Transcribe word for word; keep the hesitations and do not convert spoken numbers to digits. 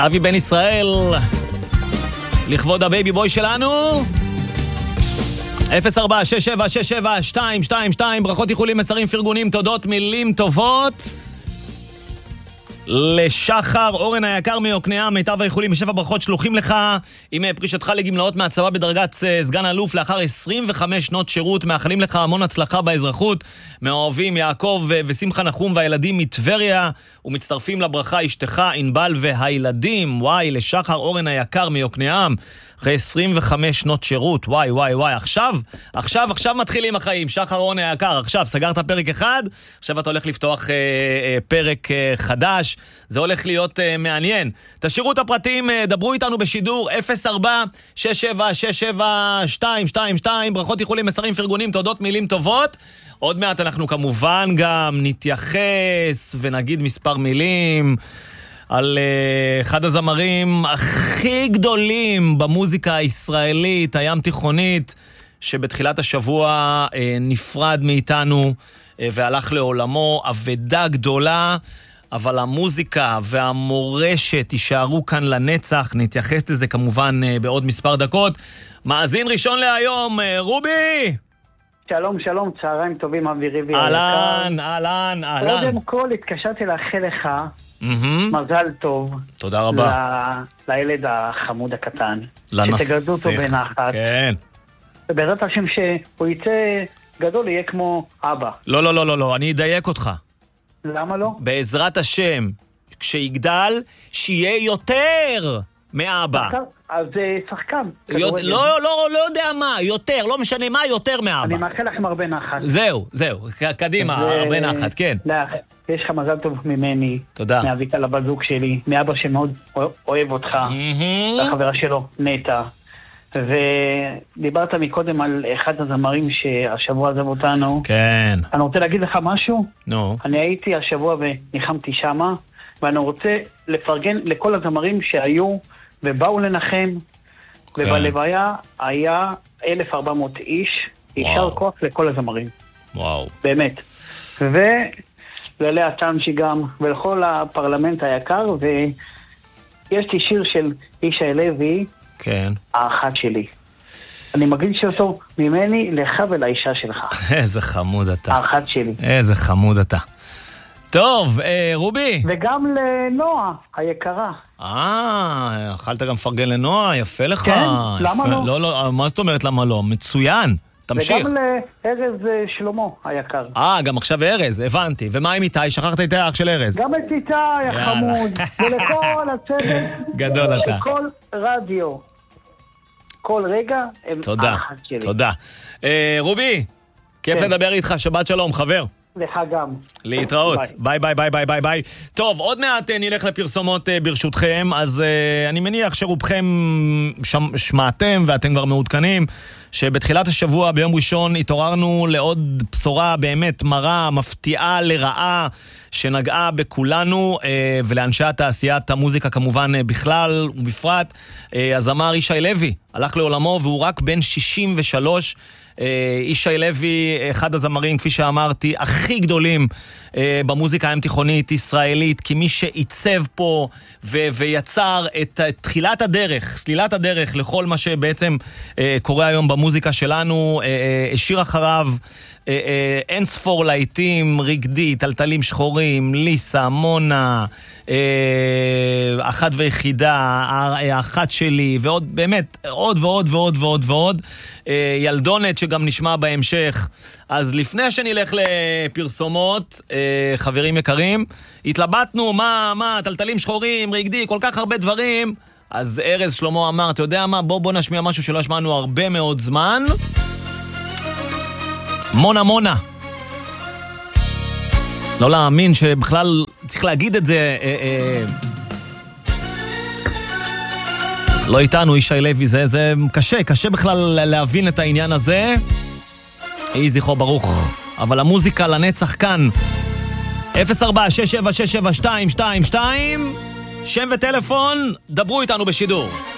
אבי בן ישראל, לכבוד הבייבי בוי שלנו. אפס ארבע שש שבע שש שבע שתיים שתיים שתיים, ברכות איחולים, מסרים, פרגונים, תודות, מילים טובות לשחר אורן היקר מיוקנעם. מיטב האיחולים ושפע ברכות שלוחים לך עם פרישתך לגמלאות מהצבא בדרגת סגן אלוף לאחר עשרים וחמש שנות שירות. מאחלים לך המון הצלחה באזרחות. מאוהבים יעקב ושמחה נחום והילדים מטבריה, ומצטרפים לברכה אשתך ענבל והילדים. וואי, לשחר אורן היקר מיוקנעם אחרי עשרים וחמש שנות שירות. וואי וואי וואי, עכשיו עכשיו עכשיו מתחילים החיים. שחר אורן היקר, עכשיו סגרת פרק אחד, עכשיו אתה הולך לפתוח אה, אה, פרק אה, חדש. זה הולך להיות uh, מעניין. תשאירו את הפרטים, uh, דברו איתנו בשידור אפס ארבע שש שבע שש שבע שתיים שתיים שתיים, ברכות איחולים, מסרים, פרגונים, תודות, מילים טובות. עוד מעט אנחנו כמובן גם נתייחס ונגיד מספר מילים על uh, אחד הזמרים הכי גדולים במוזיקה הישראלית, הים תיכונית, שבתחילת השבוע uh, נפרד מאיתנו uh, והלך לעולמו. אבדה גדולה, אבל המוזיקה והמורשת יישארו כאן לנצח. נתייחס לזה כמובן בעוד מספר דקות. מאזין ראשון להיום, רובי. שלום, שלום, צהריים טובים, אבי ריבי. אהלן, אהלן, אהלן. קודם כל התקשרתי לאחל לך מזל טוב. תודה רבה. לילד החמוד הקטן. לנסיך. שתגדלו אותו בנחת. כן. ובעזרת השם שהוא יצא גדול, יהיה כמו אבא. לא, לא, לא, לא, לא, אני אדייק אותך. למה לא? בעזרת השם, כשיגדל, שיהיה יותר מאבא. אז שחקן. לא, לא, לא יודע מה, יותר, לא משנה מה, יותר מאבא. אני מאחל לכם הרבה נחת. זהו, זהו, קדימה, הרבה נחת, כן. יש לך מזל טוב ממני. תודה. מאביקה לבת זוג שלי, מאבא שמאוד אוהב אותך, והחברה שלו, נטע. ודיברת מקודם על אחד הזמרים שהשבוע עזב אותנו. כן. אני רוצה להגיד לך משהו. נו. אני הייתי השבוע וניחמתי שמה, ואני רוצה לפרגן לכל הזמרים שהיו ובאו לנחם, כן. ובלוויה היה אלף וארבע מאות איש. יישר כוח לכל הזמרים. וואו. באמת. וללאה טנצ'י גם, ולכל הפרלמנט היקר, ויש לי שיר של ישי לוי, כן. האחת שלי. אני מגיש אותו ממני לך ולאישה שלך. איזה חמוד אתה. האחת שלי. איזה חמוד אתה. טוב, אה, רובי. וגם לנועה היקרה. אה, אכלת גם פרגן לנועה, יפה לך. כן, יפה. למה לא? לא, לא, מה זאת אומרת למה לא? מצוין. תמשיך. וגם לארז שלמה היקר. אה, גם עכשיו ארז, הבנתי. ומה עם איתי? שכחת את האח של ארז. גם את איתי החמוד. ולכל הצוות. גדול אתה. וכל רדיו. כל רגע הם תודה, האחת שלי. תודה. אה, רובי, כיף כן. לדבר איתך, שבת שלום, חבר. לך גם. להתראות. ביי ביי ביי ביי ביי ביי. טוב, עוד מעט נלך לפרסומות ברשותכם, אז uh, אני מניח שרובכם שמ, שמעתם ואתם כבר מעודכנים שבתחילת השבוע ביום ראשון התעוררנו לעוד בשורה באמת מרה, מפתיעה לרעה, שנגעה בכולנו uh, ולאנשי התעשיית המוזיקה כמובן uh, בכלל ובפרט. uh, הזמר ישי לוי הלך לעולמו והוא רק בן שישים ושלוש. ישי לוי, אחד הזמרים, כפי שאמרתי, הכי גדולים במוזיקה הים תיכונית ישראלית, כי מי שעיצב פה ו- ויצר את תחילת הדרך, סלילת הדרך לכל מה שבעצם קורה היום במוזיקה שלנו, השאיר אחריו אין ספור להיטים, רגדי, טלטלים שחורים, ליסה, מונה, אחת ויחידה, האחת שלי, ועוד, באמת, עוד ועוד ועוד ועוד ועוד, ילדונת שגם נשמע בהמשך. אז לפני שנלך לפרסומות, חברים יקרים, התלבטנו מה, מה, טלטלים שחורים, רגדי, כל כך הרבה דברים. אז ארז שלמה אמר, אתה יודע מה, בוא בוא נשמיע משהו שלא שמענו הרבה מאוד זמן. מונה מונה. לא להאמין שבכלל צריך להגיד את זה. אה, אה, לא איתנו ישי לוי, זה, זה קשה, קשה בכלל להבין את העניין הזה. יהי זכרו ברוך. אבל המוזיקה לנצח כאן. אפס ארבע שש שבע שש שבע שתיים שתיים שתיים, שם וטלפון, דברו איתנו בשידור.